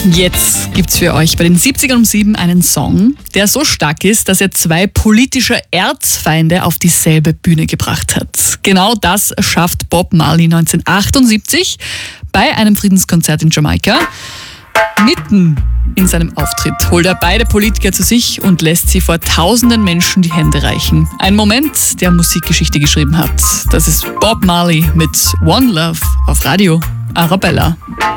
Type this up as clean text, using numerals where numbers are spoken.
Jetzt gibt's für euch bei den 70ern um 7 einen Song, der so stark ist, dass er 2 politische Erzfeinde auf dieselbe Bühne gebracht hat. Genau das schafft Bob Marley 1978 bei einem Friedenskonzert in Jamaika. Mitten in seinem Auftritt holt er beide Politiker zu sich und lässt sie vor tausenden Menschen die Hände reichen. Ein Moment, der Musikgeschichte geschrieben hat. Das ist Bob Marley mit One Love auf Radio Arabella.